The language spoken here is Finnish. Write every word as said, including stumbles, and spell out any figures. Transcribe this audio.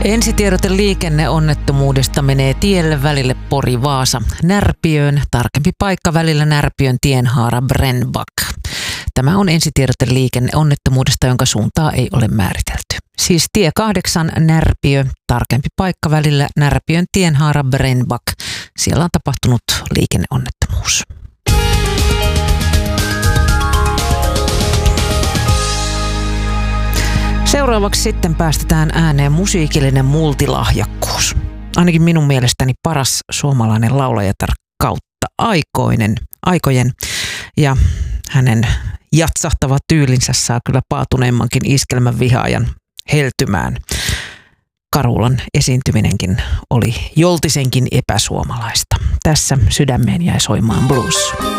Ensitiedote liikenneonnettomuudesta menee tielle välille Pori-Vaasa Närpiöön. Tarkempi paikka välillä Närpiön tienhaara Brännback. Tämä on ensitiedote liikenneonnettomuudesta, jonka suuntaa ei ole määritelty. Siis tie kahdeksan Närpiö, tarkempi paikka välillä Närpiön tienhaara Brännback. Siellä on tapahtunut liikenneonnettomuus. Seuraavaksi sitten päästetään ääneen musiikillinen multilahjakkuus. Ainakin minun mielestäni paras suomalainen laulajatar kautta aikoinen, aikojen. Ja hänen jatsahtava tyylinsä saa kyllä paatuneemmankin iskelmän vihaajan heltymään. Karulan esiintyminenkin oli joltisenkin epäsuomalaista. Tässä sydämeen jäi soimaan blues.